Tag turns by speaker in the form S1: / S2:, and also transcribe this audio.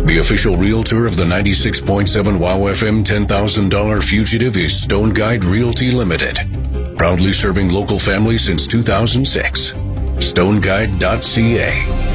S1: The official realtor of the 96.7 WOW FM $10,000 fugitive is Stone Guide Realty Limited. Proudly serving local families since 2006. StoneGuide.ca.